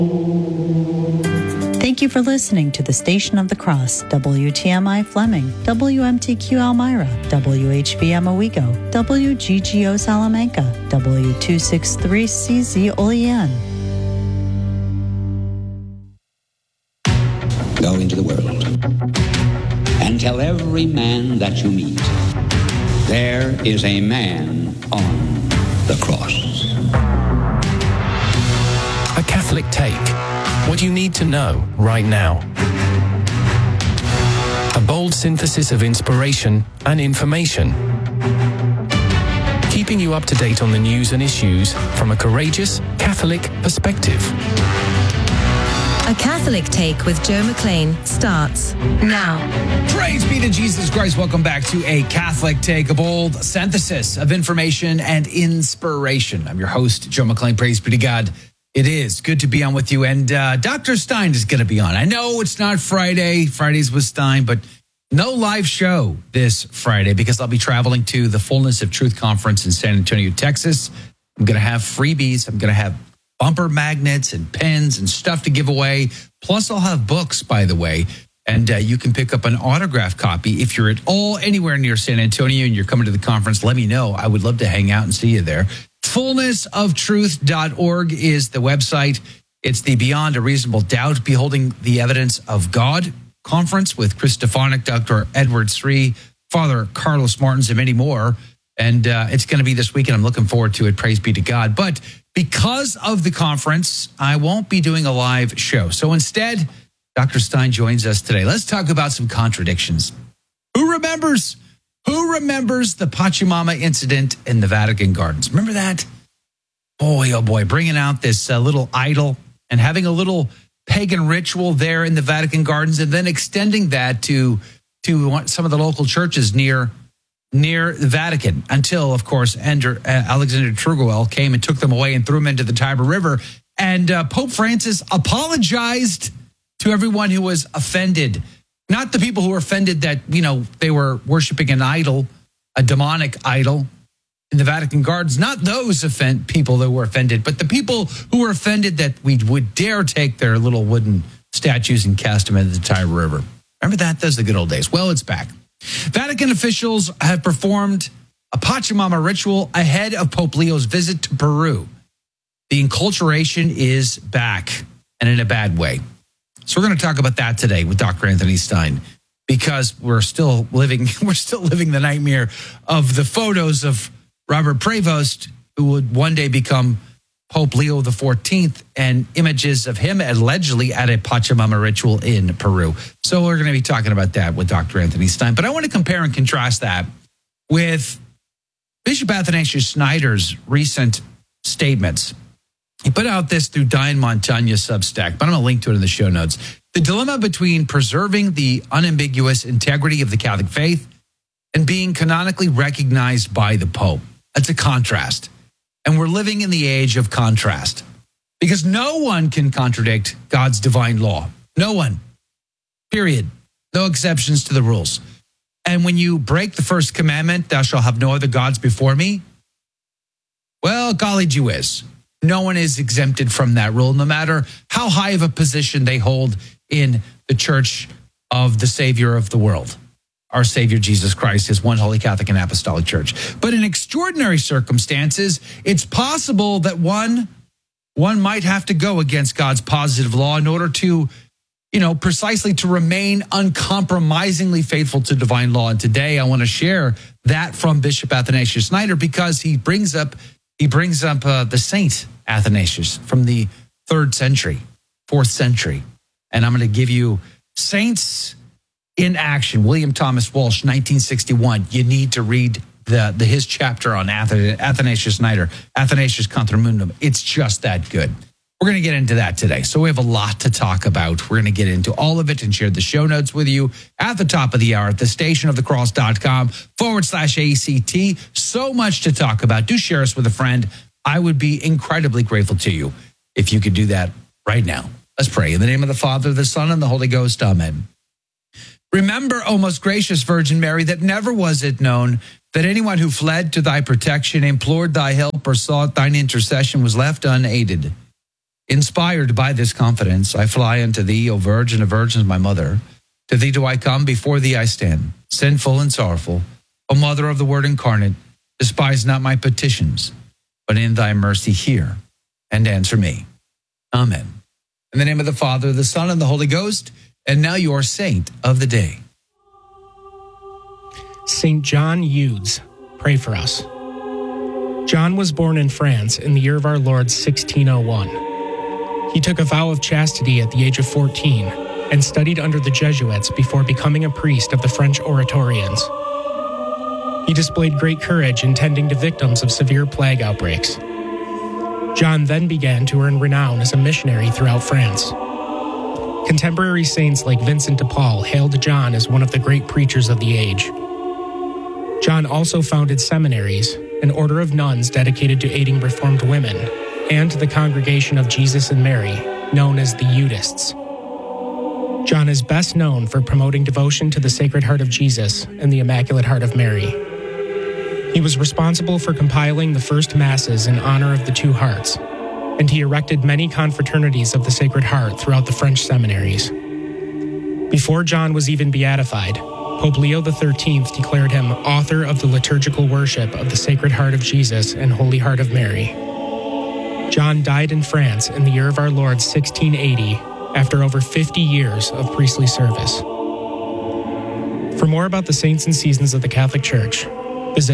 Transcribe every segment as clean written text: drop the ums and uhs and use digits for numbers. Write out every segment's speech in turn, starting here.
Thank you for listening to the Station of the Cross, WTMI Fleming, WMTQ Elmira, WHBM Owego, WGGO Salamanca, W263CZ Olean. Go into the world and tell every man that you meet, there is a man on the cross. A Catholic Take. What you need to know right now. A bold synthesis of inspiration and information. Keeping you up to date on the news and issues from a courageous Catholic perspective. A Catholic Take with Joe McLean starts now. Praise be to Jesus Christ. Welcome back to A Catholic Take, a bold synthesis of information and inspiration. I'm your host, Joe McLean. Praise be to God. It is good to be on with you. And Dr. Stein is going to be on. I know it's not Friday. Fridays with Stein, but no live show this Friday because I'll be traveling to the Fullness of Truth Conference in San Antonio, Texas. I'm going to have freebies. I'm going to have bumper magnets and pens and stuff to give away. Plus, I'll have books, by the way. And you can pick up an autographed copy. If you're at all anywhere near San Antonio and you're coming to the conference, let me know. I would love to hang out and see you there. Fullnessoftruth.org is the website. It's the Beyond a Reasonable Doubt, Beholding the Evidence of God conference with Chris Stefanik, Dr. Edward Sri, Father Carlos Martins, and many more. And it's going to be this weekend. I'm looking forward to it. Praise be to God. But because of the conference, I won't be doing a live show. So instead, Dr. Stein joins us today. Let's talk about some contradictions. Who remembers the Pachamama incident in the Vatican Gardens? Remember that? Boy, oh boy, bringing out this little idol and having a little pagan ritual there in the Vatican Gardens and then extending that to some of the local churches near the Vatican until, of course, Alexander Trugoel came and took them away and threw them into the Tiber River. And Pope Francis apologized to everyone who was offended. Not the people who were offended that, they were worshiping an idol, a demonic idol in the Vatican Gardens. Not those people that were offended, but the people who were offended that we would dare take their little wooden statues and cast them into the Tiber River. Remember that? Those are the good old days. Well, it's back. Vatican officials have performed a Pachamama ritual ahead of Pope Leo's visit to Peru. The enculturation is back, and in a bad way. So we're going to talk about that today with Dr. Anthony Stein, because we're still living the nightmare of the photos of Robert Prevost, who would one day become Pope Leo XIV, and images of him allegedly at a Pachamama ritual in Peru. So we're going to be talking about that with Dr. Anthony Stein. But I want to compare and contrast that with Bishop Athanasius Schneider's recent statements. He put out this through Diane Montagna Substack, but I'm going to link to it in the show notes. The dilemma between preserving the unambiguous integrity of the Catholic faith and being canonically recognized by the Pope. That's a contrast. And we're living in the age of contrast because no one can contradict God's divine law. No one. Period. No exceptions to the rules. And when you break the first commandment, thou shalt have no other gods before me, well, golly gee whiz. No one is exempted from that rule, no matter how high of a position they hold in the Church of the Savior of the world. Our Savior, Jesus Christ, is one holy Catholic and Apostolic Church. But in extraordinary circumstances, it's possible that one might have to go against God's positive law in order to, precisely to remain uncompromisingly faithful to divine law. And today I want to share that from Bishop Athanasius Schneider because he brings up the Saint Athanasius from the 4th century. And I'm going to give you saints in action. William Thomas Walsh, 1961. You need to read his chapter on Athanasius Schneider, Athanasius Contra Mundum. It's just that good. We're going to get into that today. So we have a lot to talk about. We're going to get into all of it and share the show notes with you at the top of the hour at thestationofthecross.com/ACT. So much to talk about. Do share us with a friend. I would be incredibly grateful to you if you could do that right now. Let's pray. In the name of the Father, the Son, and the Holy Ghost. Amen. Remember, O most gracious Virgin Mary, that never was it known that anyone who fled to thy protection, implored thy help, or sought thine intercession was left unaided. Inspired by this confidence, I fly unto thee, O Virgin of Virgins, my mother. To thee do I come, before thee I stand, sinful and sorrowful. O Mother of the Word incarnate, despise not my petitions, but in thy mercy hear and answer me. Amen. In the name of the Father, the Son, and the Holy Ghost, and now your saint of the day. St. John Eudes, pray for us. John was born in France in the year of our Lord 1601. He took a vow of chastity at the age of 14 and studied under the Jesuits before becoming a priest of the French Oratorians. He displayed great courage in tending to victims of severe plague outbreaks. John then began to earn renown as a missionary throughout France. Contemporary saints like Vincent de Paul hailed John as one of the great preachers of the age. John also founded seminaries, an order of nuns dedicated to aiding reformed women, and the Congregation of Jesus and Mary, known as the Eudists. John is best known for promoting devotion to the Sacred Heart of Jesus and the Immaculate Heart of Mary. He was responsible for compiling the first masses in honor of the two hearts, and he erected many confraternities of the Sacred Heart throughout the French seminaries. Before John was even beatified, Pope Leo XIII declared him author of the liturgical worship of the Sacred Heart of Jesus and Holy Heart of Mary. John died in France in the year of our Lord 1680 after over 50 years of priestly service. For more about the saints and seasons of the Catholic Church, visit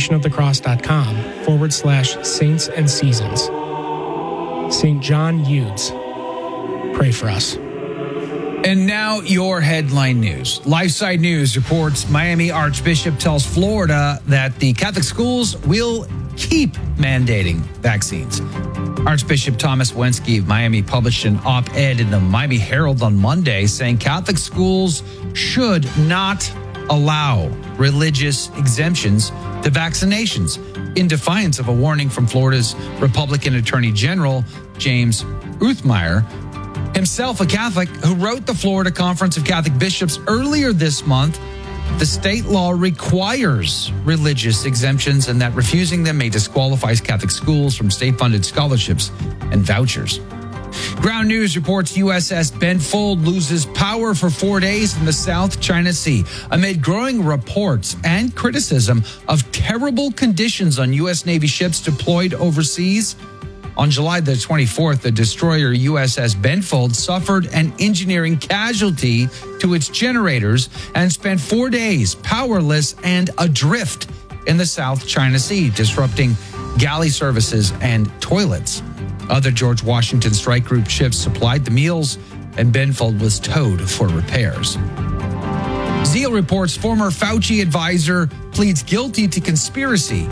thestationofthecross.com/saints and seasons. St. John Eudes, pray for us. And now your headline news. LifeSite News reports Miami Archbishop tells Florida that the Catholic schools will keep mandating vaccines. Archbishop Thomas Wensky of Miami published an op-ed in the Miami Herald on Monday saying Catholic schools should not allow religious exemptions to vaccinations in defiance of a warning from Florida's Republican Attorney General James Uthmeier, himself a Catholic, who wrote the Florida Conference of Catholic Bishops earlier this month. The state law requires religious exemptions and that refusing them may disqualify Catholic schools from state-funded scholarships and vouchers. Ground News reports USS Benfold loses power for 4 days in the South China Sea amid growing reports and criticism of terrible conditions on U.S. Navy ships deployed overseas. On July the 24th, the destroyer USS Benfold suffered an engineering casualty to its generators and spent 4 days powerless and adrift in the South China Sea, disrupting galley services and toilets. Other George Washington Strike Group ships supplied the meals, and Benfold was towed for repairs. Zeal reports former Fauci advisor pleads guilty to conspiracy.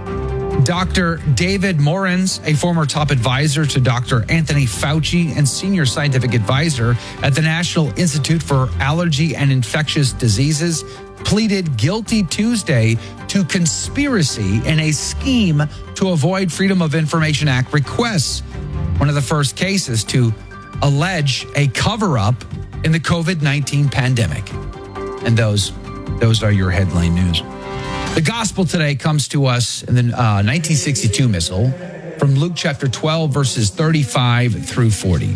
Dr. David Morens, a former top advisor to Dr. Anthony Fauci and senior scientific advisor at the National Institute for Allergy and Infectious Diseases, pleaded guilty Tuesday to conspiracy in a scheme to avoid Freedom of Information Act requests, one of the first cases to allege a cover-up in the COVID-19 pandemic. And those are your headline news. The gospel today comes to us in the 1962 missal from Luke chapter 12, verses 35 through 40.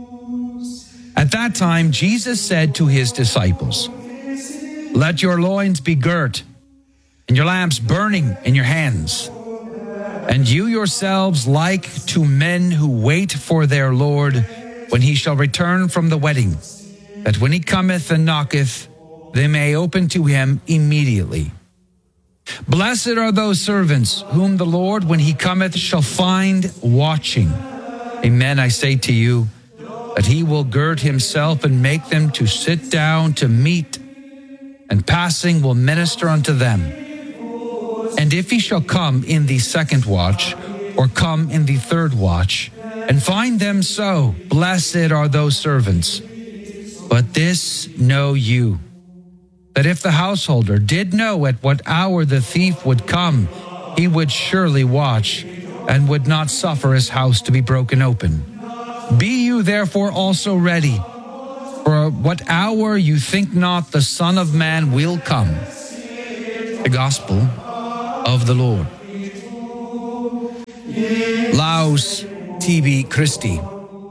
At that time, Jesus said to his disciples, "Let your loins be girt and your lamps burning in your hands, and you yourselves like to men who wait for their Lord when he shall return from the wedding, that when he cometh and knocketh, they may open to him immediately. Blessed are those servants whom the Lord, when he cometh, shall find watching. Amen, I say to you, that he will gird himself and make them to sit down to meat, and passing will minister unto them. And if he shall come in the second watch, or come in the third watch, and find them so, blessed are those servants. But this know you, that if the householder did know at what hour the thief would come, he would surely watch, and would not suffer his house to be broken open. Be you therefore also ready, for what hour you think not the Son of Man will come." The Gospel of the Lord. Laus tibi Christi.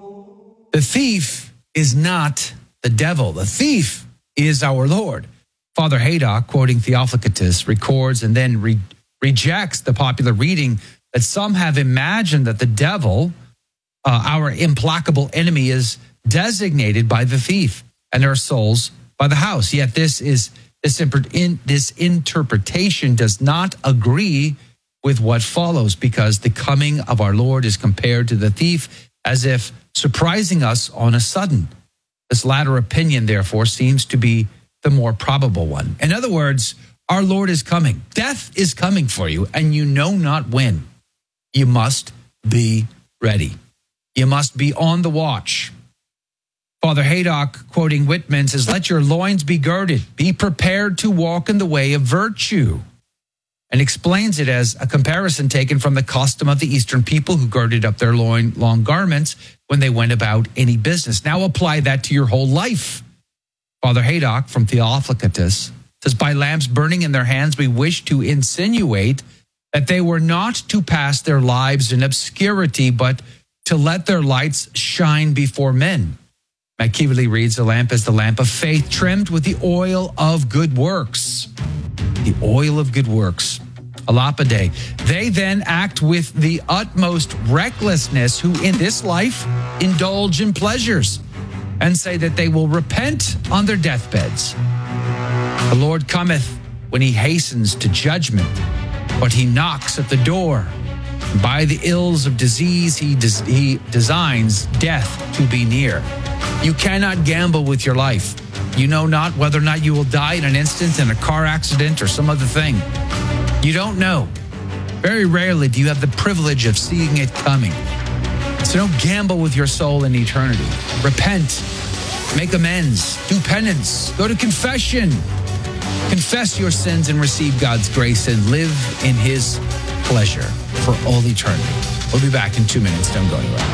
The thief is not the devil. The thief is our Lord. Father Haydock, quoting Theophilus, records and then rejects the popular reading that some have imagined that the devil, our implacable enemy, is designated by the thief and their souls by the house. Yet this interpretation does not agree with what follows, because the coming of our Lord is compared to the thief as if surprising us on a sudden. This latter opinion, therefore, seems to be the more probable one. In other words, our Lord is coming. Death is coming for you, and you know not when. You must be ready. You must be on the watch. Father Haydock, quoting Whitman, says, "Let your loins be girded. Be prepared to walk in the way of virtue." And explains it as a comparison taken from the custom of the Eastern people who girded up their long garments when they went about any business. Now apply that to your whole life. Father Haydock from Theophilus says, "By lamps burning in their hands, we wish to insinuate that they were not to pass their lives in obscurity, but to let their lights shine before men." Machiavelli reads, "The lamp is the lamp of faith, trimmed with the oil of good works." The oil of good works. Alapide. They then act with the utmost recklessness who in this life indulge in pleasures and say that they will repent on their deathbeds. The Lord cometh when he hastens to judgment, but he knocks at the door. By the ills of disease, he designs death to be near. You cannot gamble with your life. You know not whether or not you will die in an instant in a car accident or some other thing. You don't know. Very rarely do you have the privilege of seeing it coming. So don't gamble with your soul in eternity. Repent. Make amends. Do penance. Go to confession. Confess your sins and receive God's grace and live in his pleasure for all eternity. We'll be back in 2 minutes. Don't go anywhere.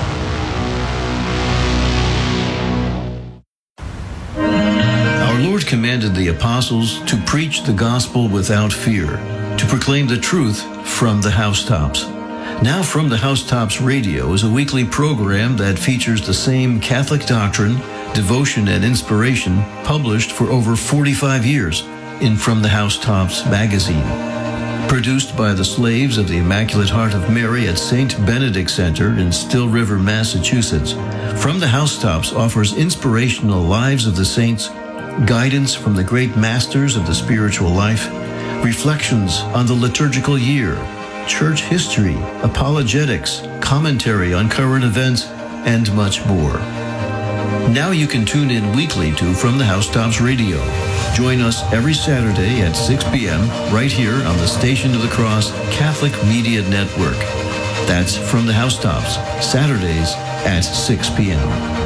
Our Lord commanded the apostles to preach the gospel without fear, to proclaim the truth from the housetops. Now From the Housetops Radio is a weekly program that features the same Catholic doctrine, devotion, and inspiration published for over 45 years in From the Housetops magazine. Produced by the slaves of the Immaculate Heart of Mary at St. Benedict Center in Still River, Massachusetts, From the Housetops offers inspirational lives of the saints, guidance from the great masters of the spiritual life, reflections on the liturgical year, church history, apologetics, commentary on current events, and much more. Now you can tune in weekly to From the Housetops Radio. Join us every Saturday at 6 p.m. right here on the Station of the Cross Catholic Media Network. That's From the Housetops, Saturdays at 6 p.m.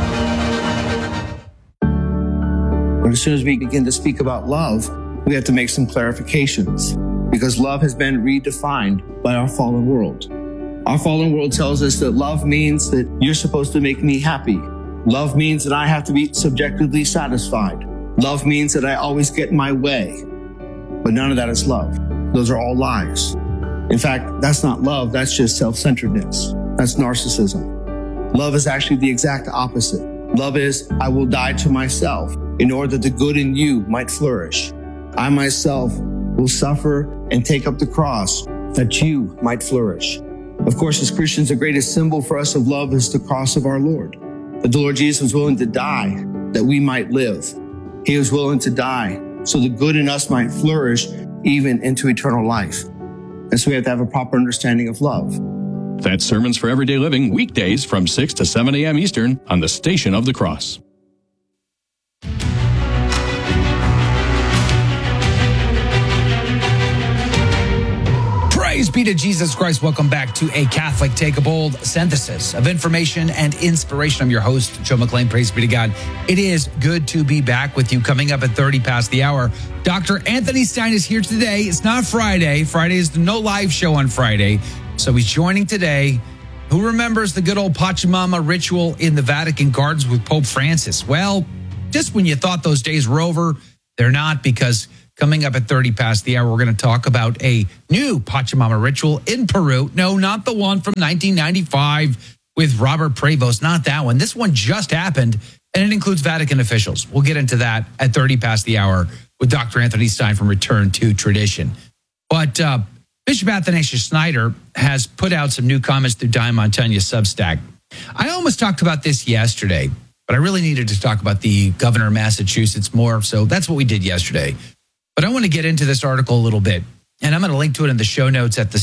As soon as we begin to speak about love, we have to make some clarifications, because love has been redefined by our fallen world. Our fallen world tells us that love means that you're supposed to make me happy. Love means that I have to be subjectively satisfied. Love means that I always get my way. But none of that is love. Those are all lies. In fact, that's not love. That's just self-centeredness. That's narcissism. Love is actually the exact opposite. Love is, I will die to myself in order that the good in you might flourish. I myself will suffer and take up the cross that you might flourish. Of course, as Christians, the greatest symbol for us of love is the cross of our Lord. That the Lord Jesus was willing to die that we might live. He was willing to die so the good in us might flourish even into eternal life. And so we have to have a proper understanding of love. That's Sermons for Everyday Living, weekdays from 6 to 7 a.m. Eastern on the Station of the Cross. Praise be to Jesus Christ. Welcome back to A Catholic Take a Bold synthesis of information and inspiration. I'm your host, Joe McLean. Praise be to God. It is good to be back with you. Coming up at 30 past the hour, Dr. Anthony Stein is here today. It's not Friday. Friday is no live show on Friday. So he's joining today. Who remembers the good old Pachamama ritual in the Vatican Gardens with Pope Francis? Well, just when you thought those days were over, they're not, because coming up at 30 past the hour, we're going to talk about a new Pachamama ritual in Peru. No, not the one from 1995, with Robert Prevost. Not that one. This one just happened, and it includes Vatican officials. We'll get into that at 30 past the hour with Dr. Anthony Stein from Return to Tradition. But Bishop Athanasius Schneider has put out some new comments through Diamond Montagna Substack. I almost talked about this yesterday, but I really needed to talk about the governor of Massachusetts more, so that's what we did yesterday. But I want to get into this article a little bit, and I'm going to link to it in the show notes at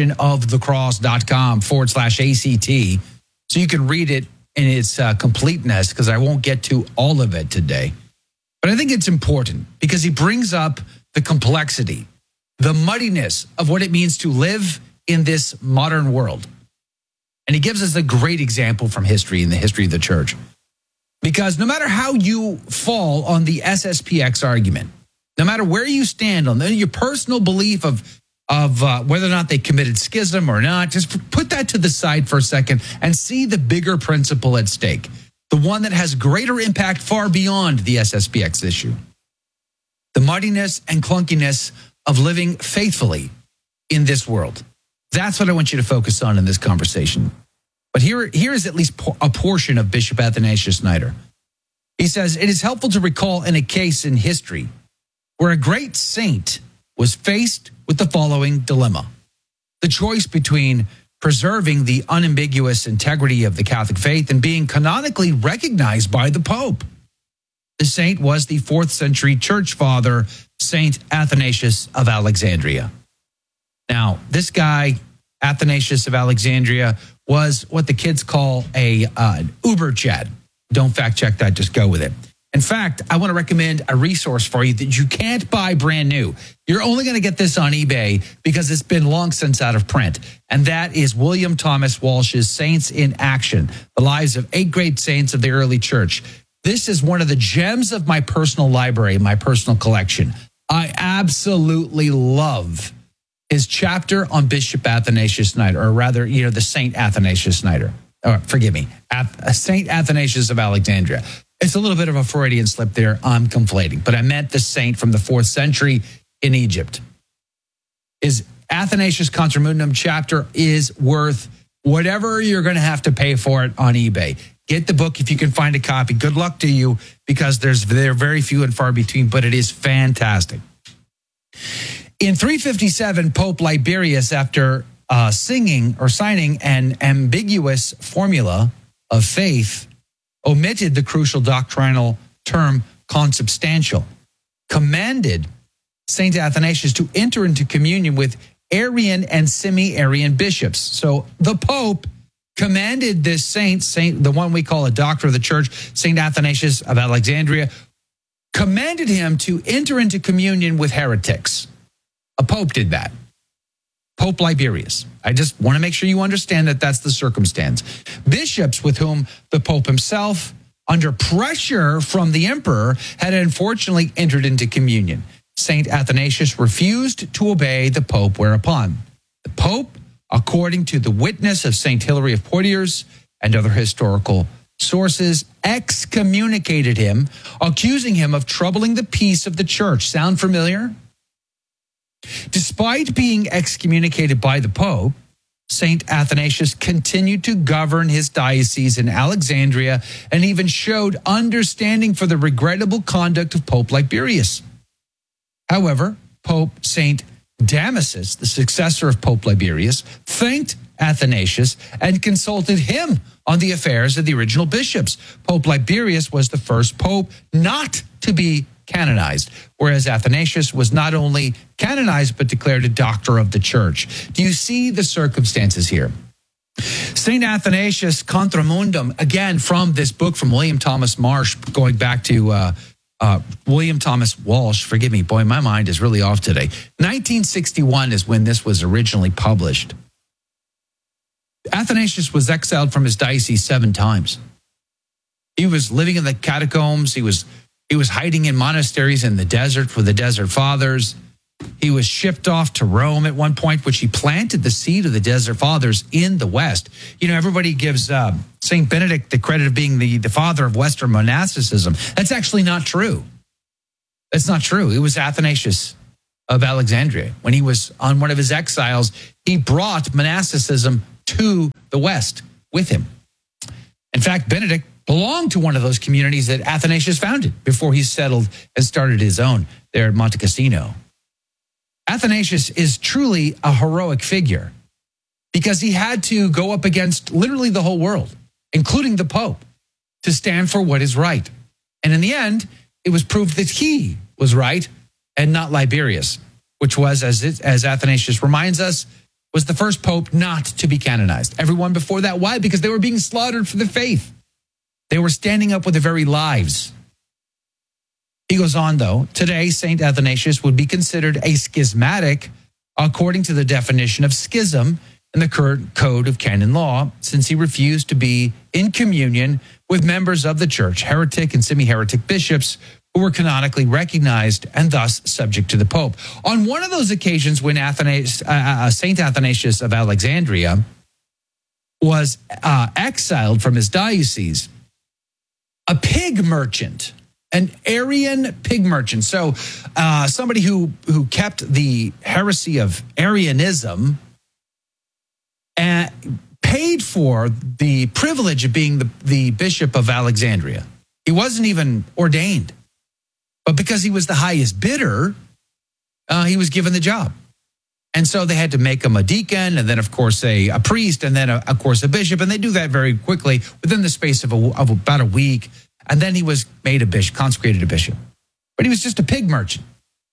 thestationofthecross.com/ACT, so you can read it in its completeness, because I won't get to all of it today. But I think it's important because he brings up the complexity, the muddiness of what it means to live in this modern world. And he gives us a great example from history, in the history of the church. Because no matter how you fall on the SSPX argument, no matter where you stand on your personal belief of whether or not they committed schism or not, just put that to the side for a second and see the bigger principle at stake, the one that has greater impact far beyond the SSPX issue. The muddiness and clunkiness of living faithfully in this world. That's what I want you to focus on in this conversation. But here is at least a portion of Bishop Athanasius Schneider. He says, it is helpful to recall in a case in history where a great saint was faced with the following dilemma: the choice between preserving the unambiguous integrity of the Catholic faith and being canonically recognized by the Pope. The saint was the 4th century church father, Saint Athanasius of Alexandria. Now, this guy, Athanasius of Alexandria, was what the kids call an Uber Chad. Don't fact check that, just go with it. In fact, I want to recommend a resource for you that you can't buy brand new. You're only going to get this on eBay because it's been long since out of print. And that is William Thomas Walsh's Saints in Action, the lives of 8 great saints of the early church. This is one of the gems of my personal library, my personal collection. I absolutely love his chapter on Bishop Athanasius Schneider, or rather, the Saint Athanasius Schneider. Forgive me, Saint Athanasius of Alexandria. It's a little bit of a Freudian slip there. I'm conflating, but I meant the saint from the 4th century in Egypt. His Athanasius Contra Mundum chapter is worth whatever you're going to have to pay for it on eBay. Get the book if you can find a copy. Good luck to you, because they're very few and far between, but it is fantastic. In 357, Pope Liberius, after signing an ambiguous formula of faith, omitted the crucial doctrinal term consubstantial, commanded St. Athanasius to enter into communion with Arian and semi-Arian bishops. So the Pope commanded this saint, the one we call a doctor of the church, St. Athanasius of Alexandria, commanded him to enter into communion with heretics. A Pope did that. Pope Liberius. I just want to make sure you understand that that's the circumstance. Bishops with whom the Pope himself, under pressure from the emperor, had unfortunately entered into communion. St. Athanasius refused to obey the Pope, whereupon the Pope, according to the witness of St. Hilary of Poitiers and other historical sources, excommunicated him, accusing him of troubling the peace of the church. Sound familiar? Despite being excommunicated by the Pope, St. Athanasius continued to govern his diocese in Alexandria and even showed understanding for the regrettable conduct of Pope Liberius. However, Pope St. Damasus, the successor of Pope Liberius, thanked Athanasius and consulted him on the affairs of the original bishops. Pope Liberius was the first pope not to be canonized, whereas Athanasius was not only canonized but declared a doctor of the church. Do you see the circumstances here? St. Athanasius Contra Mundum, again from this book from William Thomas Marsh, going back to William Thomas Walsh. Forgive me, boy, my mind is really off today. 1961 is when this was originally published. Athanasius was exiled from his diocese 7 times. He was living in the catacombs. He was hiding in monasteries in the desert for the Desert Fathers. He was shipped off to Rome at one point, which he planted the seed of the Desert Fathers in the West. Everybody gives St. Benedict the credit of being the father of Western monasticism. That's actually not true. That's not true. It was Athanasius of Alexandria. When he was on one of his exiles, he brought monasticism to the West with him. In fact, Benedict belonged to one of those communities that Athanasius founded before he settled and started his own there at Monte Cassino. Athanasius is truly a heroic figure because he had to go up against literally the whole world, including the Pope, to stand for what is right. And in the end, it was proved that he was right and not Liberius, which was, as Athanasius reminds us, was the first pope not to be canonized. Everyone before that, why? Because they were being slaughtered for the faith. They were standing up with their very lives. He goes on, though, today, St. Athanasius would be considered a schismatic according to the definition of schism in the current Code of Canon Law, since he refused to be in communion with members of the church, heretic and semi-heretic bishops, who were canonically recognized and thus subject to the Pope. On one of those occasions when St. Athanasius of Alexandria was exiled from his diocese, a pig merchant, an Arian pig merchant, so somebody who kept the heresy of Arianism and paid for the privilege of being the Bishop of Alexandria. He wasn't even ordained. But because he was the highest bidder, he was given the job. And so they had to make him a deacon and then, of course, a priest and then, of course, a bishop. And they do that very quickly within the space of about a week. And then he was made a bishop, consecrated a bishop. But he was just a pig merchant.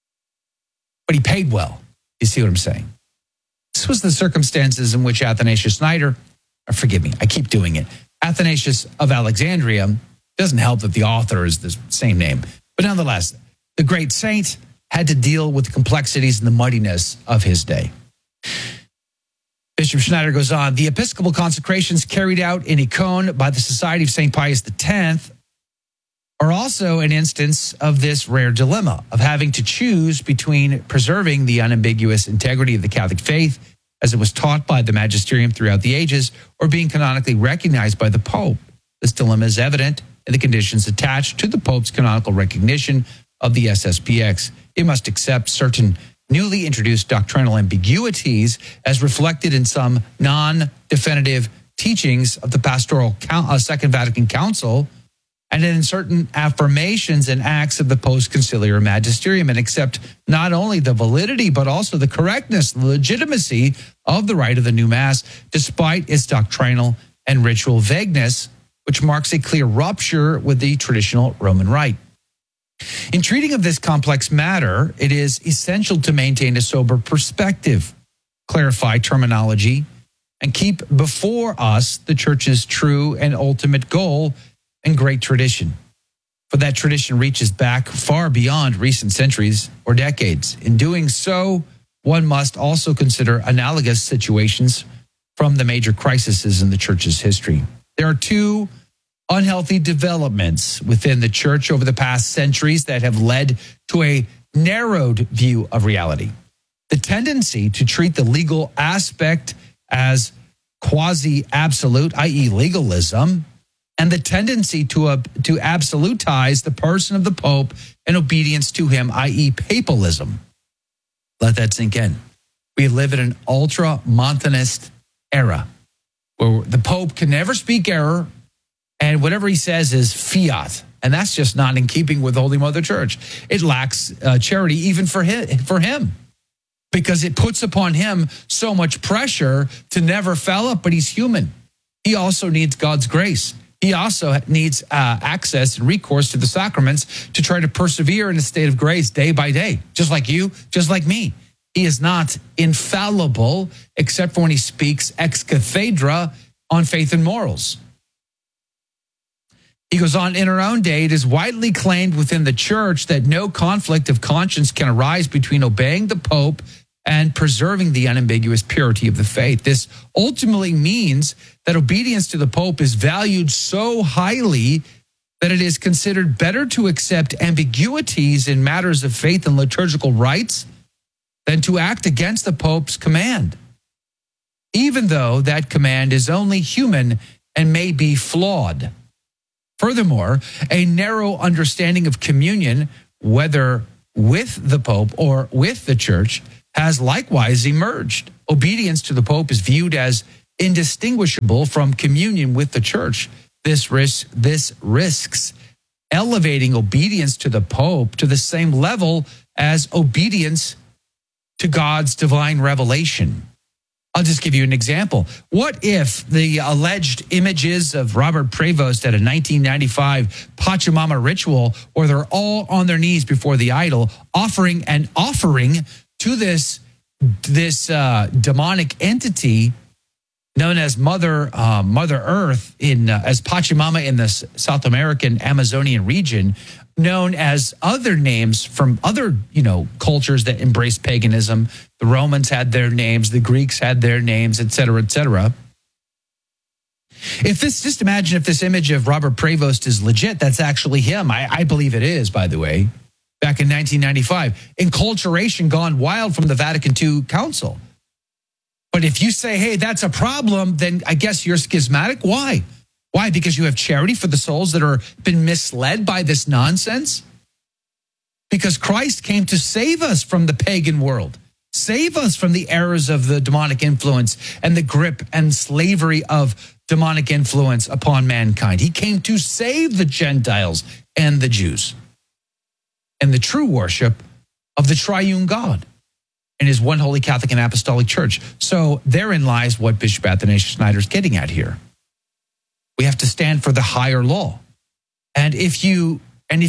But he paid well. You see what I'm saying? This was the circumstances in which Athanasius Schneider, forgive me, I keep doing it. Athanasius of Alexandria, doesn't help that the author is the same name. But nonetheless, the great saint had to deal with the complexities and the muddiness of his day. Bishop Schneider goes on, the episcopal consecrations carried out in Icone by the Society of St. Pius X are also an instance of this rare dilemma of having to choose between preserving the unambiguous integrity of the Catholic faith as it was taught by the magisterium throughout the ages or being canonically recognized by the Pope. This dilemma is evident in the conditions attached to the Pope's canonical recognition of the SSPX. It must accept certain newly introduced doctrinal ambiguities as reflected in some non-definitive teachings of the Pastoral Second Vatican Council and in certain affirmations and acts of the post-conciliar magisterium, and accept not only the validity but also the correctness, the legitimacy of the rite of the new Mass, despite its doctrinal and ritual vagueness, which marks a clear rupture with the traditional Roman rite. In treating of this complex matter, it is essential to maintain a sober perspective, clarify terminology, and keep before us the Church's true and ultimate goal and great tradition. For that tradition reaches back far beyond recent centuries or decades. In doing so, one must also consider analogous situations from the major crises in the Church's history. There are two unhealthy developments within the Church over the past centuries that have led to a narrowed view of reality. The tendency to treat the legal aspect as quasi-absolute, i.e. legalism, and the tendency to absolutize the person of the Pope and obedience to him, i.e. papalism. Let that sink in. We live in an ultra-Montanist era where the Pope can never speak error, and whatever he says is fiat. And that's just not in keeping with Holy Mother Church. It lacks charity even for him, because it puts upon him so much pressure to never foul up, but he's human. He also needs God's grace. He also needs access and recourse to the sacraments to try to persevere in a state of grace day by day, just like you, just like me. He is not infallible except for when he speaks ex cathedra on faith and morals. He goes on, in our own day, it is widely claimed within the Church that no conflict of conscience can arise between obeying the Pope and preserving the unambiguous purity of the faith. This ultimately means that obedience to the Pope is valued so highly that it is considered better to accept ambiguities in matters of faith and liturgical rites than to act against the Pope's command, even though that command is only human and may be flawed. Furthermore, a narrow understanding of communion, whether with the Pope or with the Church, has likewise emerged. Obedience to the Pope is viewed as indistinguishable from communion with the Church. This risks elevating obedience to the Pope to the same level as obedience to God's divine revelation. I'll just give you an example. What if the alleged images of Robert Prevost at a 1995 Pachamama ritual, where they're all on their knees before the idol, offering to this demonic entity known as Mother Earth as Pachamama in the South American Amazonian region, known as other names from other cultures that embrace paganism. The Romans had their names, the Greeks had their names, et cetera, et cetera. Just imagine if this image of Robert Prevost is legit, that's actually him. I believe it is, by the way, back in 1995. Enculturation gone wild from the Vatican II Council. But if you say, hey, that's a problem, then I guess you're schismatic. Why? Why? Because you have charity for the souls that are been misled by this nonsense? Because Christ came to save us from the pagan world, save us from the errors of the demonic influence and the grip and slavery of demonic influence upon mankind. He came to save the Gentiles and the Jews and the true worship of the triune God and his one holy Catholic and Apostolic Church. So therein lies what Bishop Athanasius Schneider is getting at here. We have to stand for the higher law. And if you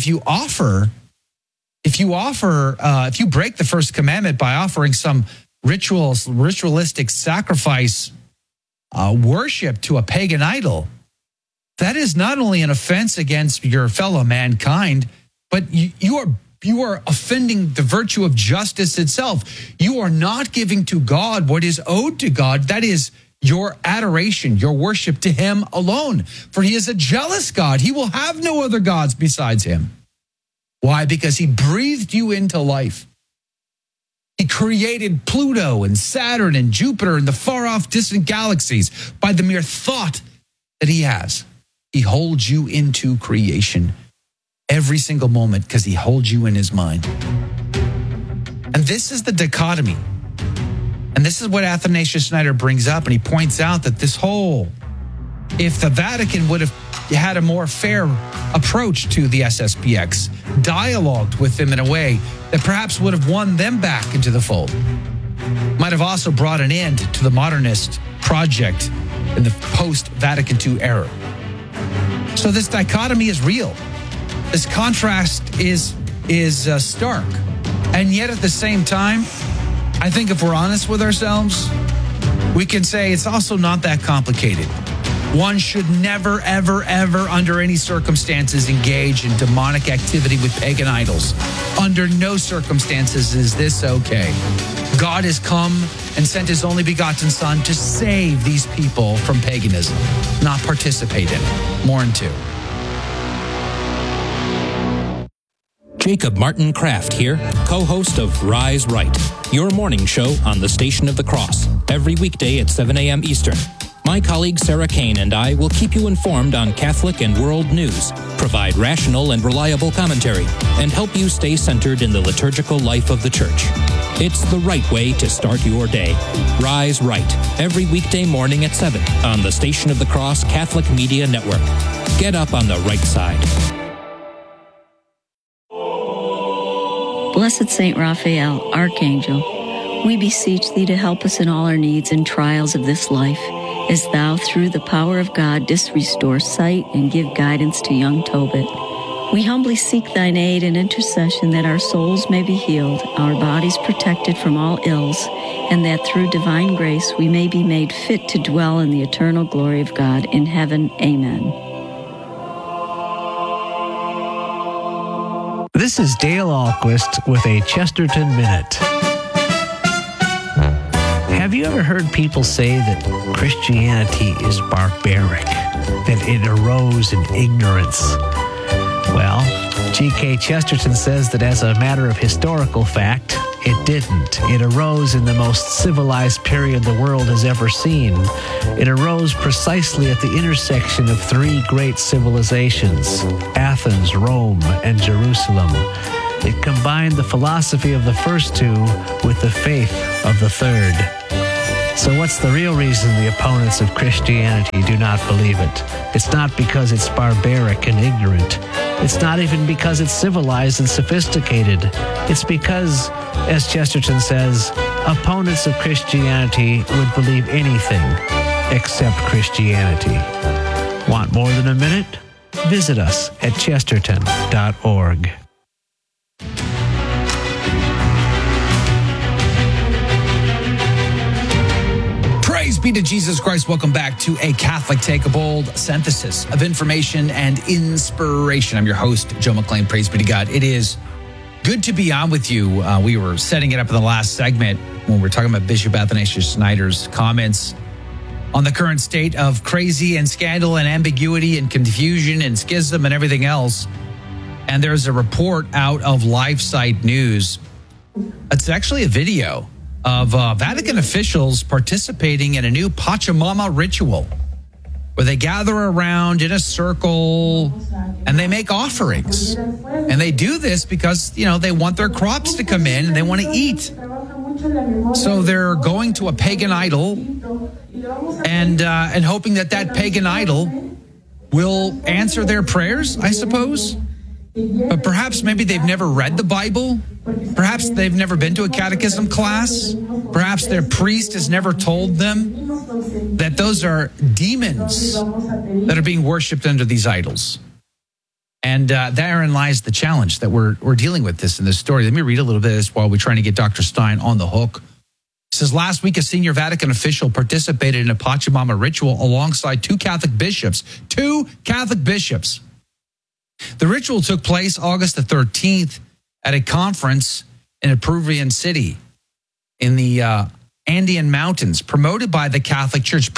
break the first commandment by offering some ritualistic sacrifice worship to a pagan idol, that is not only an offense against your fellow mankind, but you are offending the virtue of justice itself. You are not giving to God what is owed to God. That is your adoration, your worship to him alone. For he is a jealous God. He will have no other gods besides him. Why? Because he breathed you into life. He created Pluto and Saturn and Jupiter and the far-off distant galaxies by the mere thought that he has. He holds you into creation every single moment because he holds you in his mind. And this is the dichotomy. And this is what Athanasius Schneider brings up. And he points out that if the Vatican would have had a more fair approach to the SSPX, dialogued with them in a way that perhaps would have won them back into the fold, might have also brought an end to the modernist project in the post-Vatican II era. So this dichotomy is real. This contrast is stark. And yet at the same time, I think if we're honest with ourselves, we can say it's also not that complicated. One should never, ever, ever, under any circumstances, engage in demonic activity with pagan idols. Under no circumstances is this okay. God has come and sent his only begotten Son to save these people from paganism, not participate in it. More in 2. Jacob Martin Kraft here, co-host of Rise Right, your morning show on the Station of the Cross, every weekday at 7 a.m. Eastern. My colleague Sarah Kane and I will keep you informed on Catholic and world news, provide rational and reliable commentary, and help you stay centered in the liturgical life of the Church. It's the right way to start your day. Rise Right, every weekday morning at 7 on the Station of the Cross Catholic Media Network. Get up on the right side. Blessed Saint Raphael, Archangel, we beseech thee to help us in all our needs and trials of this life, as thou, through the power of God, didst restore sight and give guidance to young Tobit. We humbly seek thine aid and intercession that our souls may be healed, our bodies protected from all ills, and that through divine grace we may be made fit to dwell in the eternal glory of God in heaven. Amen. This is Dale Ahlquist with a Chesterton Minute. Have you ever heard people say that Christianity is barbaric, that it arose in ignorance? Well, G.K. Chesterton says that as a matter of historical fact, it didn't. It arose in the most civilized period the world has ever seen. It arose precisely at the intersection of 3 great civilizations, Athens, Rome, and Jerusalem. It combined the philosophy of the first 2 with the faith of the third. So what's the real reason the opponents of Christianity do not believe it? It's not because it's barbaric and ignorant. It's not even because it's civilized and sophisticated. It's because, as Chesterton says, opponents of Christianity would believe anything except Christianity. Want more than a minute? Visit us at chesterton.org. Praise be to Jesus Christ. Welcome back to A Catholic Take, a bold synthesis of information and inspiration. I'm your host, Joe McClain. Praise be to God. It is good to be on with you. We were setting it up in the last segment when we were talking about Bishop Athanasius Schneider's comments on the current state of crazy and scandal and ambiguity and confusion and schism and everything else. And there's a report out of LifeSite News. It's actually a video of Vatican officials participating in a new Pachamama ritual where they gather around in a circle and they make offerings. And they do this because, you know, they want their crops to come in and they want to eat. So they're going to a pagan idol and hoping that pagan idol will answer their prayers, I suppose. But perhaps maybe they've never read the Bible. Perhaps they've never been to a catechism class. Perhaps their priest has never told them that those are demons that are being worshipped under these idols. And therein lies the challenge that we're dealing with this in this story. Let me read a little bit of this while we're trying to get Dr. Stein on the hook. It says, last week, a senior Vatican official participated in a Pachamama ritual alongside two Catholic bishops. The ritual took place August the 13th at a conference in a Peruvian city in the Andean Mountains, promoted by the Catholic Church.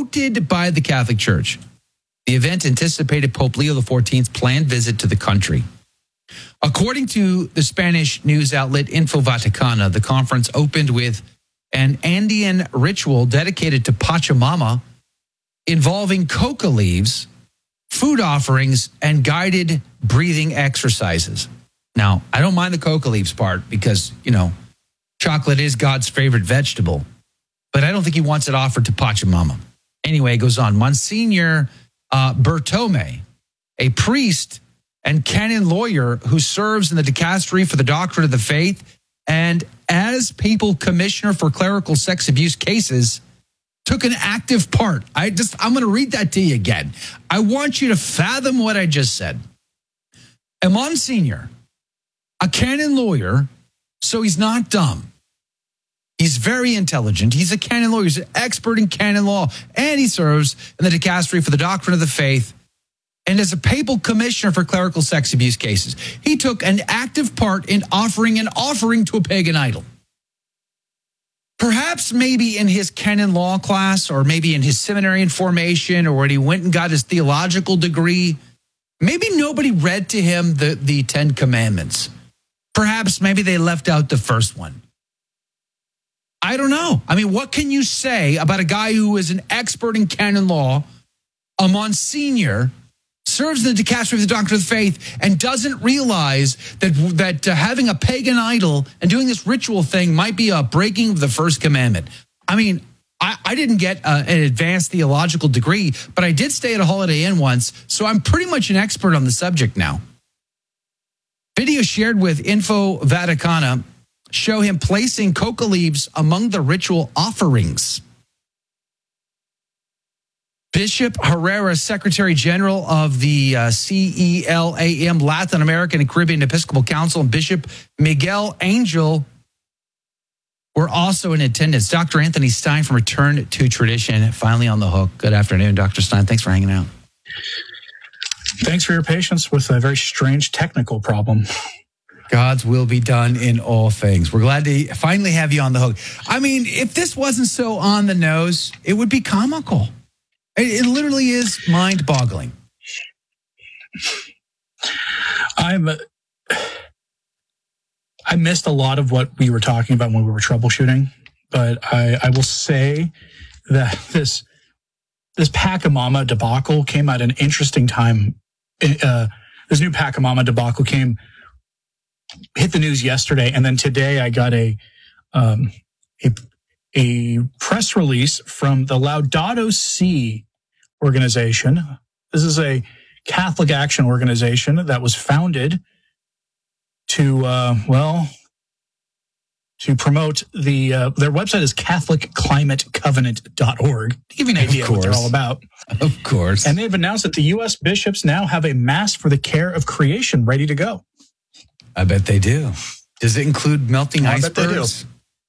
The event anticipated Pope Leo XIV's planned visit to the country. According to the Spanish news outlet Info Vaticana, the conference opened with an Andean ritual dedicated to Pachamama involving coca leaves, food offerings, and guided breathing exercises. Now, I don't mind the coca leaves part because, you know, chocolate is God's favorite vegetable, but I don't think he wants it offered to Pachamama. Anyway, it goes on. Monsignor Bertome, a priest and canon lawyer who serves in the dicastery for the doctrine of the faith and as papal commissioner for clerical sex abuse cases, took an active part. I'm going to read that to you again. I want you to fathom what I just said. A Monsignor, a canon lawyer, so he's not dumb. He's very intelligent. He's a canon lawyer. He's an expert in canon law, and he serves in the dicastery for the doctrine of the faith and as a papal commissioner for clerical sex abuse cases. He took an active part in offering an offering to a pagan idol. Perhaps maybe in his canon law class or maybe in his seminary formation or when he went and got his theological degree, maybe nobody read to him the Ten Commandments. Perhaps maybe they left out the first one. I don't know. I mean, what can you say about a guy who is an expert in canon law, a Monsignor, serves in the dicastery of the doctrine of the faith, and doesn't realize that having a pagan idol and doing this ritual thing might be a breaking of the first commandment? I mean, I didn't get an advanced theological degree, but I did stay at a Holiday Inn once, so I'm pretty much an expert on the subject now. Video shared with Info Vaticana show him placing coca leaves among the ritual offerings. Bishop Herrera, Secretary General of the CELAM, Latin American and Caribbean Episcopal Council, and Bishop Miguel Angel were also in attendance. Dr. Anthony Stein from Return to Tradition, finally on the hook. Good afternoon, Dr. Stein. Thanks for hanging out. Thanks for your patience with a very strange technical problem. God's will be done in all things. We're glad to finally have you on the hook. I mean, if this wasn't so on the nose, it would be comical. It literally is mind-boggling. I missed a lot of what we were talking about when we were troubleshooting, but I will say that this Pachamama debacle came at an interesting time. This new Pachamama debacle hit the news yesterday, and then today I got a a press release from the Laudato Si organization. This is a Catholic action organization that was founded to promote their website is CatholicClimateCovenant.org, to give you an idea of what they're all about. Of course. And they've announced that the U.S. bishops now have a Mass for the Care of Creation ready to go. I bet they do. Does it include melting icebergs?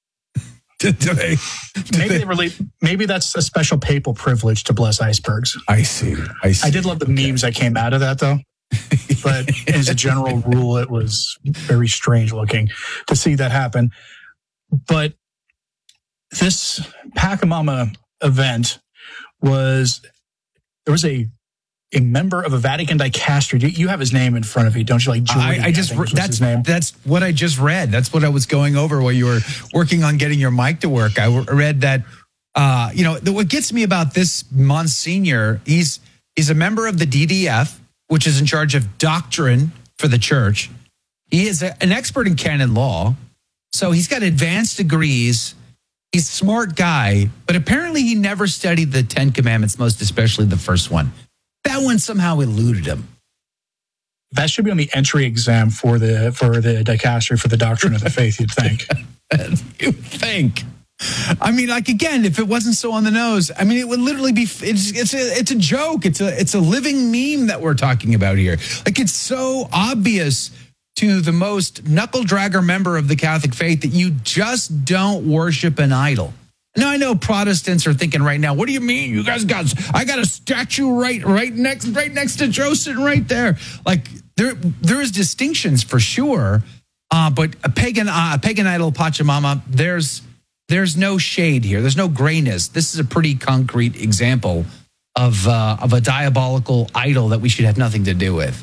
Maybe that's a special papal privilege to bless icebergs. I see. I did love the memes that came out of that, though. But as a general rule, it was very strange looking to see that happen. But this Pachamama event there was a member of a Vatican dicastery. You have his name in front of you, don't you? Like Jordan, that's what I just read. That's what I was going over while you were working on getting your mic to work. I read that. What gets me about this Monsignor, he's a member of the DDF, which is in charge of doctrine for the church. He is an expert in canon law, so he's got advanced degrees. He's a smart guy, but apparently he never studied the Ten Commandments, most especially the first one. That one somehow eluded him. That should be on the entry exam for the dicastery for the doctrine of the faith, you'd think. You'd think. I mean, like, again, if it wasn't so on the nose, I mean, it would literally be, it's a joke. It's a living meme that we're talking about here. Like, it's so obvious to the most knuckle dragger member of the Catholic faith that you just don't worship an idol. Now, I know Protestants are thinking right now, what do you mean? You guys I got a statue right next to Joe sitting right there. Like, there is distinctions for sure. But a pagan idol, Pachamama, there's no shade here. There's no grayness. This is a pretty concrete example of a diabolical idol that we should have nothing to do with.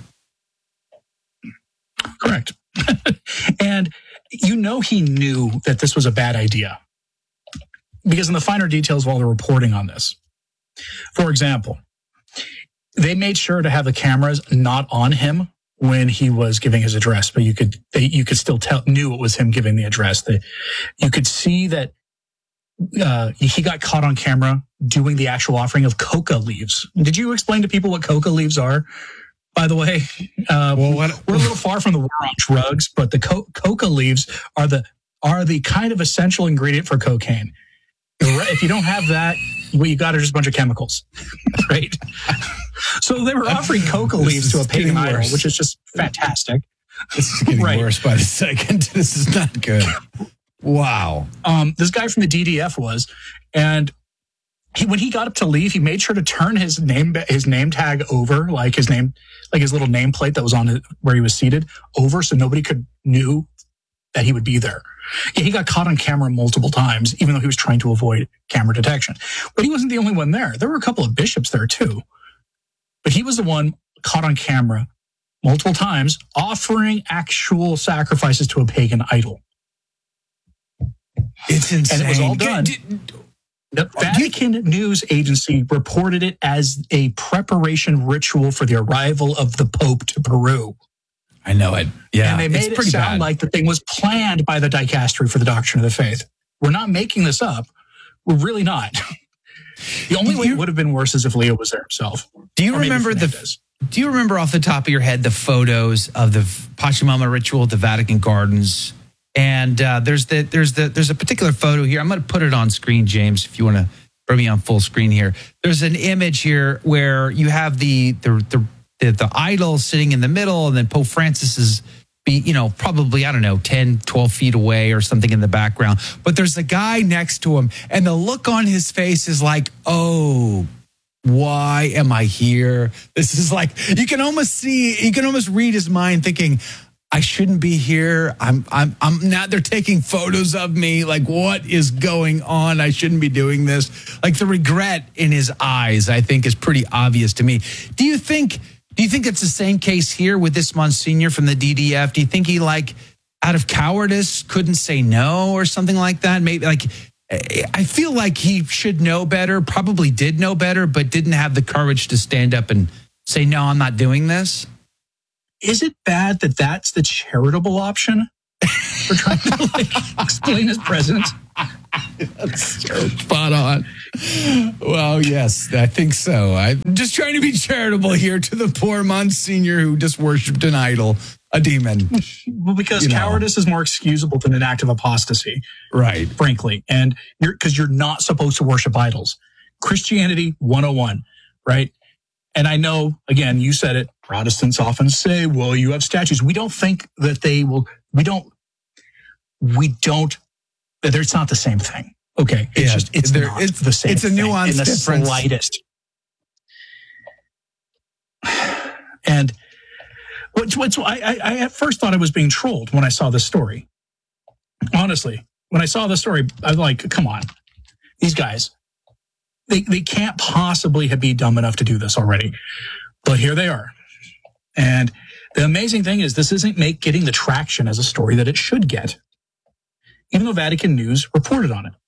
Correct. And he knew that this was a bad idea. Because in the finer details of all the reporting on this, for example, they made sure to have the cameras not on him when he was giving his address, but you could still knew it was him giving the address. You could see that he got caught on camera doing the actual offering of coca leaves. Did you explain to people what coca leaves are? By the way, we're a little far from the war on drugs, but the coca leaves are the kind of essential ingredient for cocaine. If you don't have that, what you got are just a bunch of chemicals, right? So they were offering coca leaves to a pagan idol, which is just fantastic. This is getting worse by the second. This is not good. Wow. This guy from the DDF was, and when he got up to leave, he made sure to turn his name tag over, like his little nameplate that was on where he was seated, over, so nobody knew that he would be there. Yeah, he got caught on camera multiple times, even though he was trying to avoid camera detection. But he wasn't the only one there. There were a couple of bishops there too. But he was the one caught on camera multiple times offering actual sacrifices to a pagan idol. It's insane. And it was all done. The Vatican News Agency reported it as a preparation ritual for the arrival of the Pope to Peru. I know it. Yeah. And they made it sound like the thing was planned by the dicastery for the doctrine of the faith. We're not making this up. We're really not. The only way it would have been worse is if Leo was there himself. Do you remember off the top of your head the photos of the Pachamama ritual at the Vatican Gardens? And there's a particular photo here. I'm going to put it on screen, James, if you want to bring me on full screen here. There's an image here where you have the idol sitting in the middle, and then Pope Francis is probably, 10, 12 feet away or something in the background. But there's a guy next to him, and the look on his face is like, oh, why am I here? This is like, you can almost read his mind thinking, I shouldn't be here. I'm now they're taking photos of me. Like, what is going on? I shouldn't be doing this. Like, the regret in his eyes, I think, is pretty obvious to me. Do you think it's the same case here with this Monsignor from the DDF? Do you think he, out of cowardice, couldn't say no or something like that? Maybe, I feel like he should know better, probably did know better, but didn't have the courage to stand up and say, no, I'm not doing this. Is it bad that that's the charitable option for trying to explain his presence? That's so spot on. Well, yes, I think so. I'm just trying to be charitable here to the poor Monsignor who just worshipped an idol, a demon. Well, because cowardice is more excusable than an act of apostasy. Right. Frankly. And because you're not supposed to worship idols. Christianity 101, right? And I know, again, you said it, Protestants often say, well, you have statues. We don't think that they will, it's not the same thing. Okay. It's not the same It's a nuanced in the difference. Slightest. And I at first thought I was being trolled when I saw this story. Honestly, when I saw the story, I was like, come on, these guys, they can't possibly be dumb enough to do this already. But here they are. And the amazing thing is this isn't getting the traction as a story that it should get, even though Vatican News reported on it.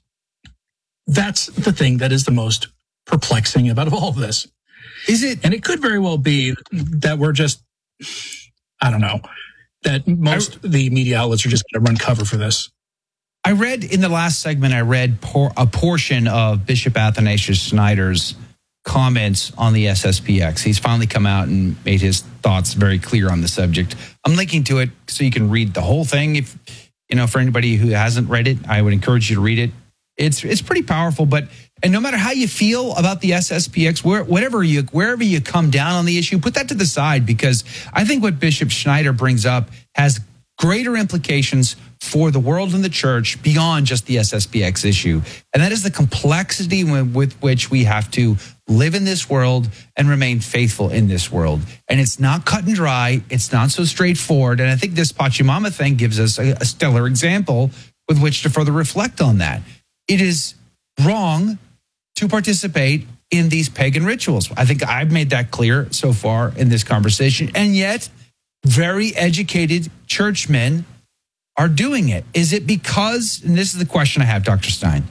That's the thing that is the most perplexing about all of this. Is it? And it could very well be that we're just, I don't know, that most of the media outlets are just going to run cover for this. I read in the last segment, a portion of Bishop Athanasius Schneider's comments on the SSPX. He's finally come out and made his thoughts very clear on the subject. I'm linking to it so you can read the whole thing. If for anybody who hasn't read it, I would encourage you to read it. It's pretty powerful, and no matter how you feel about the SSPX, wherever you come down on the issue, put that to the side, because I think what Bishop Schneider brings up has greater implications for the world and the church beyond just the SSPX issue. And that is the complexity with which we have to live in this world and remain faithful in this world. And it's not cut and dry. It's not so straightforward. And I think this Pachamama thing gives us a stellar example with which to further reflect on that. It is wrong to participate in these pagan rituals. I think I've made that clear so far in this conversation. And yet, very educated churchmen are doing it. Is it because, and this is the question I have, Dr. Stein,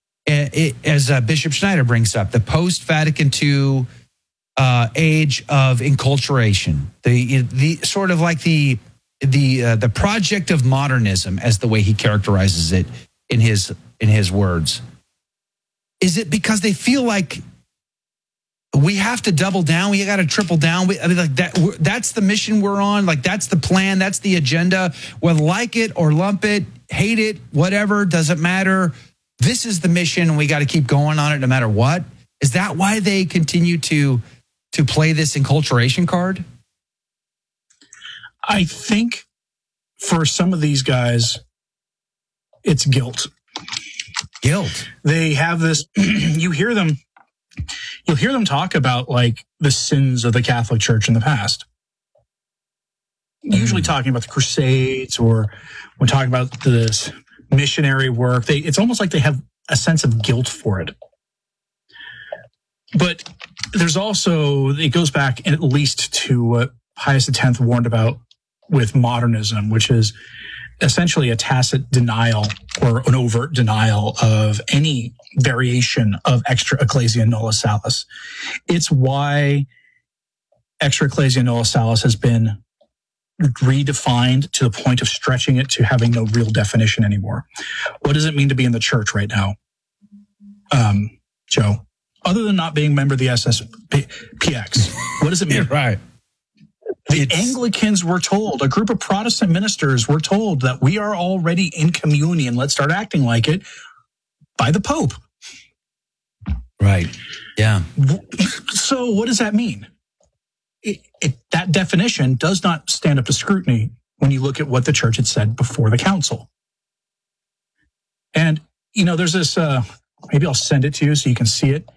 as Bishop Schneider brings up, the post-Vatican II age of enculturation, the sort of like the project of modernism, as the way he characterizes it in his words. Is it because they feel like we have to double down, we got to triple down? That's the mission we're on. Like, that's the plan, that's the agenda. Whether like it or lump it, hate it, whatever, doesn't matter. This is the mission, and we got to keep going on it no matter what. Is that why they continue to play this enculturation card? I think for some of these guys, it's guilt. Guilt. They have this, you'll hear them talk about like the sins of the Catholic Church in the past. Usually talking about the Crusades, or when talking about this missionary work. It's almost like they have a sense of guilt for it. But there's also, it goes back at least to what Pius X warned about with modernism, which is essentially a tacit denial or an overt denial of any variation of extra ecclesia nullis salus. It's why extra ecclesia nullis salus has been redefined to the point of stretching it to having no real definition anymore. What does it mean to be in the church right now, Joe? Other than not being a member of the SSPX, what does it mean? Yeah, right. The Anglicans were told, a group of Protestant ministers were told that we are already in communion. Let's start acting like it, by the Pope. Right. Yeah. So what does that mean? That definition does not stand up to scrutiny when you look at what the church had said before the council. And, there's this, maybe I'll send it to you so you can see it.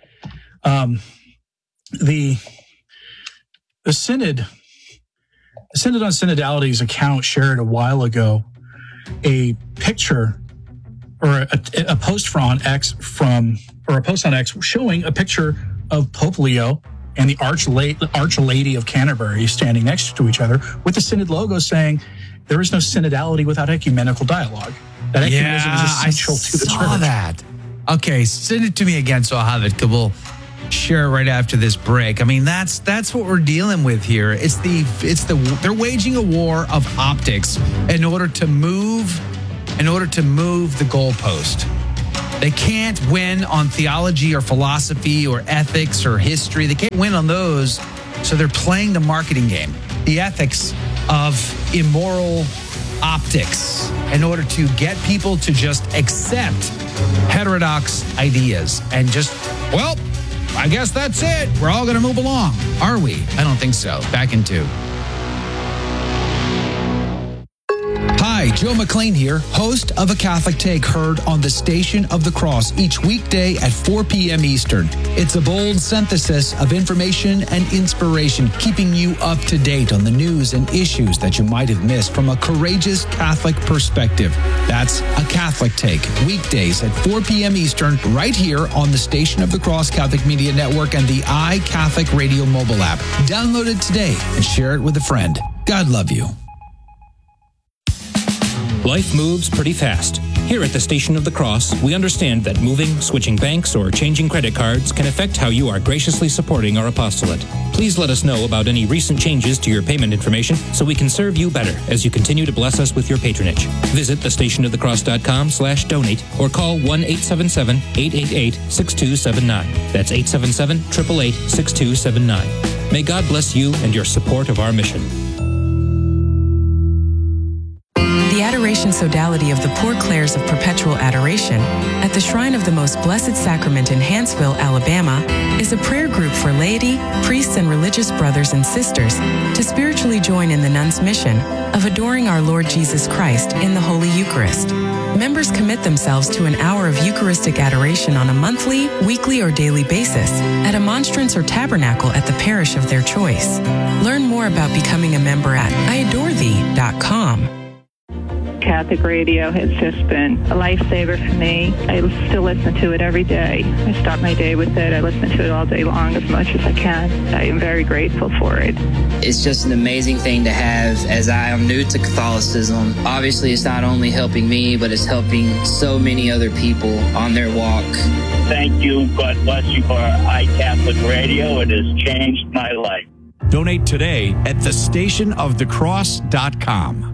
The Synod on Synodality's account shared a while ago a picture or a post on X showing a picture of Pope Leo and the Arch Lady of Canterbury standing next to each other with the Synod logo saying there is no synodality without ecumenical dialogue. That ecumenism is essential to the church. I saw that. Okay, send it to me again so I'll have it. We'll share it right after this break. I mean, that's what we're dealing with here. They're waging a war of optics in order to move the goalpost. They can't win on theology or philosophy or ethics or history. They can't win on those. So they're playing the marketing game, the ethics of immoral optics in order to get people to just accept heterodox ideas and just, well, I guess that's it. We're all going to move along. Are we? I don't think so. Back in 2. Hi, Joe McLean here, host of A Catholic Take, heard on the Station of the Cross each weekday at 4 p.m. Eastern. It's a bold synthesis of information and inspiration, keeping you up to date on the news and issues that you might have missed from a courageous Catholic perspective. That's A Catholic Take, weekdays at 4 p.m. Eastern, right here on the Station of the Cross Catholic Media Network and the iCatholic Radio mobile app. Download it today and share it with a friend. God love you. Life moves pretty fast. Here at the Station of the Cross, we understand that moving, switching banks, or changing credit cards can affect how you are graciously supporting our apostolate. Please let us know about any recent changes to your payment information so we can serve you better as you continue to bless us with your patronage. Visit thestationofthecross.com/donate or call 1-877-888-6279. That's 877-888-6279. May God bless you and your support of our mission. The Adoration Sodality of the Poor Clares of Perpetual Adoration at the Shrine of the Most Blessed Sacrament in Hanceville, Alabama, is a prayer group for laity, priests, and religious brothers and sisters to spiritually join in the nuns' mission of adoring our Lord Jesus Christ in the Holy Eucharist. Members commit themselves to an hour of Eucharistic adoration on a monthly, weekly, or daily basis at a monstrance or tabernacle at the parish of their choice. Learn more about becoming a member at iadorethee.com. Catholic radio has just been a lifesaver for me. I still listen to it every day. I start my day with it. I listen to it all day long as much as I can. I am very grateful for it. It's just an amazing thing to have as I am new to Catholicism. Obviously, it's not only helping me, but it's helping so many other people on their walk. Thank you. God bless you for iCatholic Radio. It has changed my life. Donate today at thestationofthecross.com.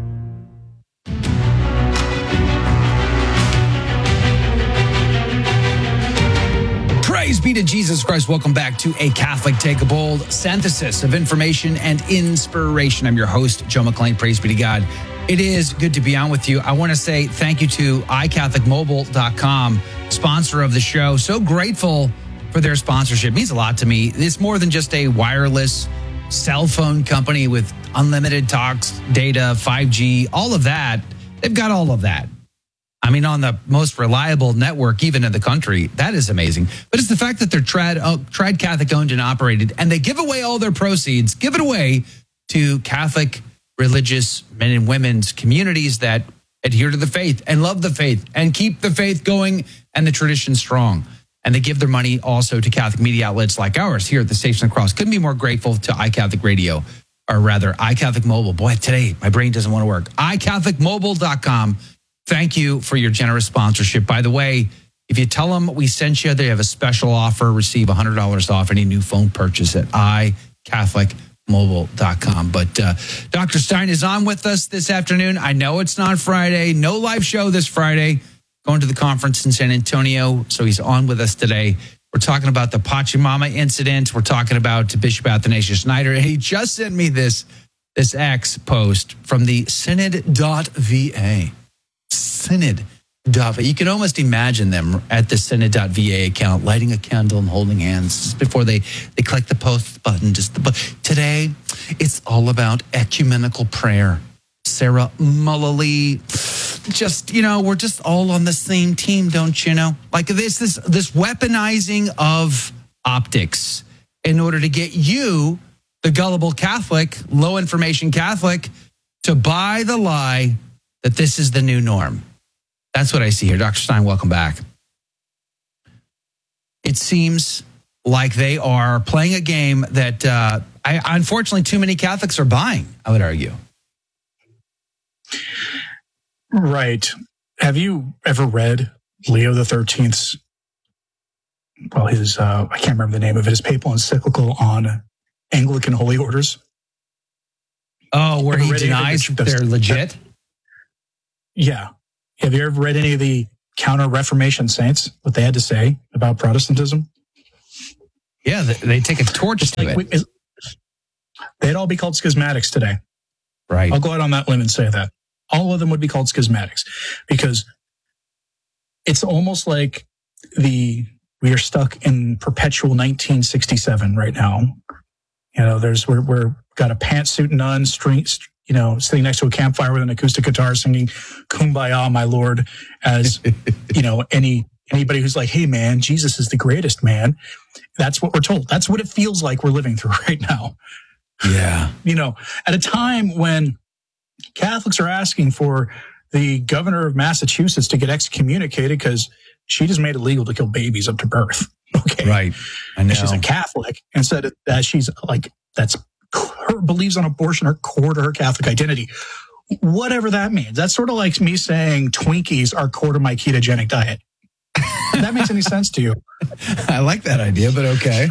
Praise be to Jesus Christ. Welcome back to A Catholic Take, a bold synthesis of information and inspiration. I'm your host, Joe McLean. Praise be to God. It is good to be on with you. I want to say thank you to iCatholicMobile.com, sponsor of the show. So grateful for their sponsorship. It means a lot to me. It's more than just a wireless cell phone company with unlimited talks, data, 5G, all of that. They've got all of that. I mean, on the most reliable network, even in the country. That is amazing. But it's the fact that they're Trad Catholic owned and operated, and they give away all their proceeds, give it away to Catholic religious men and women's communities that adhere to the faith and love the faith and keep the faith going and the tradition strong. And they give their money also to Catholic media outlets like ours here at the Station of the Cross. Couldn't be more grateful to iCatholic Radio, or rather iCatholic Mobile. Boy, today my brain doesn't want to work. iCatholicMobile.com. Thank you for your generous sponsorship. By the way, if you tell them we sent you, they have a special offer. Receive $100 off any new phone purchase at iCatholicMobile.com. But Dr. Stein is on with us this afternoon. I know it's not Friday. No live show this Friday. Going to the conference in San Antonio. So he's on with us today. We're talking about the Pachamama incident. We're talking about Bishop Athanasius Schneider. And he just sent me this X post from the synod.va. Synod.va. You can almost imagine them at the synod.va account, lighting a candle and holding hands just before they click the post button. Today, it's all about ecumenical prayer. Sarah Mullally, we're just all on the same team, don't you know? Like this weaponizing of optics in order to get you, the gullible Catholic, low information Catholic, to buy the lie that this is the new norm. That's what I see here. Dr. Stein, welcome back. It seems like they are playing a game that unfortunately too many Catholics are buying, I would argue. Right. Have you ever read Leo XIII's, his, I can't remember the name of it, his papal encyclical on Anglican holy orders? Oh, where he denies they're legit? Yeah. Have you ever read any of the counter-Reformation saints, what they had to say about Protestantism? Yeah, they take a torch to it. They'd all be called schismatics today. Right. I'll go out on that limb and say that. All of them would be called schismatics because it's almost like we are stuck in perpetual 1967 right now. You know, we're got a pantsuit nun sitting next to a campfire with an acoustic guitar singing "Kumbaya, my Lord," as anybody who's like, "Hey, man, Jesus is the greatest, man." That's what we're told. That's what it feels like we're living through right now. Yeah. You know, at a time when Catholics are asking for the governor of Massachusetts to get excommunicated because she just made it legal to kill babies up to birth. Okay. Right. I know. And she's a Catholic and said that she's like, her believes on abortion are core to her Catholic identity. Whatever that means. That's sort of like me saying Twinkies are core to my ketogenic diet. If that makes any sense to you? I like that idea, but okay.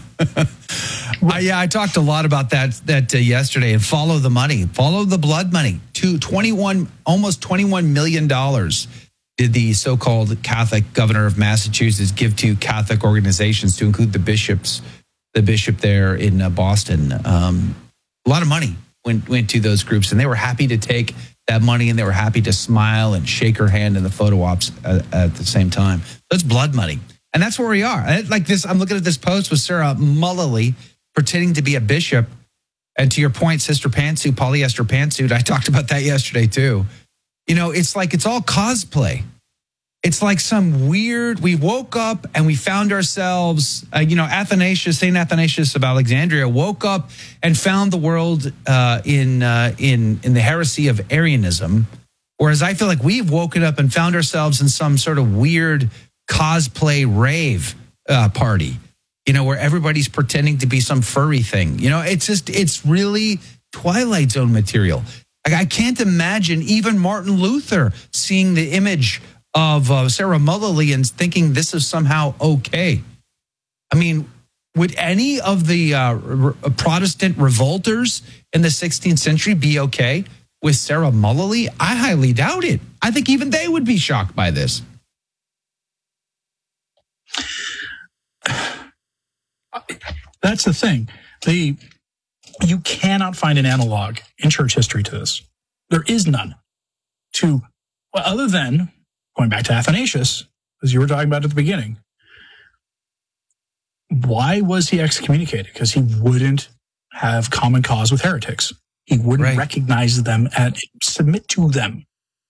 I talked a lot about that yesterday. And follow the money, follow the blood money. Almost $21 million did the so-called Catholic governor of Massachusetts give to Catholic organizations, to include the bishop there in Boston. A lot of money went to those groups, and they were happy to take that money, and they were happy to smile and shake her hand in the photo ops at the same time. That's blood money. And that's where we are. Like this, I'm looking at this post with Sarah Mullally pretending to be a bishop. And to your point, Sister Pantsuit, polyester pantsuit, I talked about that yesterday too. You know, it's like it's all cosplay. It's like some weird, we woke up and we found ourselves, St. Athanasius of Alexandria woke up and found the world in the heresy of Arianism. Whereas I feel like we've woken up and found ourselves in some sort of weird cosplay rave party, where everybody's pretending to be some furry thing. It's really Twilight Zone material. Like, I can't imagine even Martin Luther seeing the image of Sarah Mullally and thinking this is somehow okay. I mean, would any of the Protestant revolters in the 16th century be okay with Sarah Mullally? I highly doubt it. I think even they would be shocked by this. That's the thing. You cannot find an analog in church history to this. There is none. Other than going back to Athanasius, as you were talking about at the beginning. Why was he excommunicated? Because he wouldn't have common cause with heretics. He wouldn't recognize them and submit to them.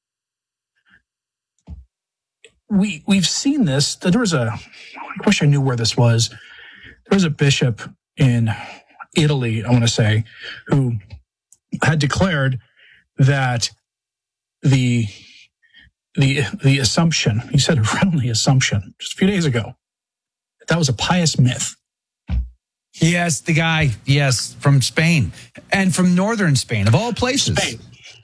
We've seen this. I wish I knew where this was. There was a bishop in Italy, I want to say, who had declared that the Assumption, he said around the Assumption just a few days ago, that was a pious myth. Yes, the guy, from Spain and from northern Spain, of all places. Spain.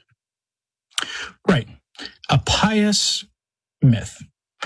Right. A pious myth.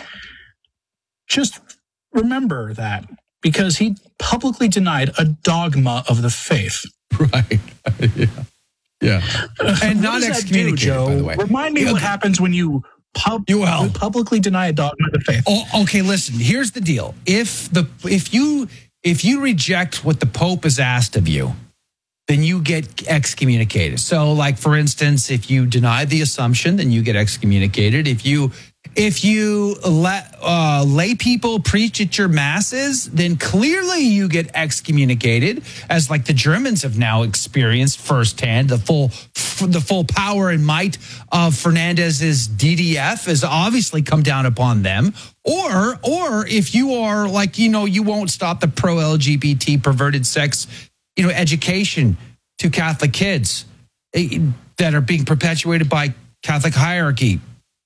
Just remember that, because he publicly denied a dogma of the faith. Right. Yeah. And not excommunicated, by the way. Remind me what happens when you publicly deny a dogma of the faith. Oh, okay, listen, here's the deal. If you reject what the Pope has asked of you, then you get excommunicated. So, like, for instance, if you deny the Assumption, then you get excommunicated. If you let lay people preach at your masses, then clearly you get excommunicated, as like the Germans have now experienced firsthand. The full power and might of Fernandez's DDF has obviously come down upon them. Or if you are like, you won't stop the pro-LGBT perverted sex, education to Catholic kids that are being perpetuated by Catholic hierarchy.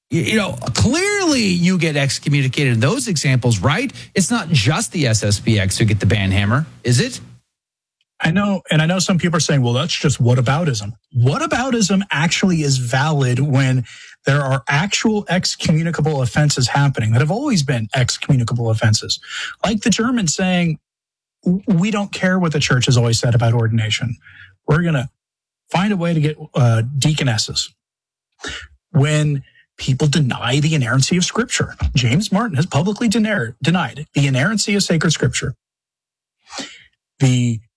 Clearly you get excommunicated in those examples, right? It's not just the SSPX who get the banhammer, is it? I know, and I know some people are saying, well, that's just whataboutism. Whataboutism actually is valid when there are actual excommunicable offenses happening that have always been excommunicable offenses. Like the Germans saying, we don't care what the church has always said about ordination. We're going to find a way to get deaconesses. When people deny the inerrancy of Scripture. James Martin has publicly denied the inerrancy of sacred Scripture. The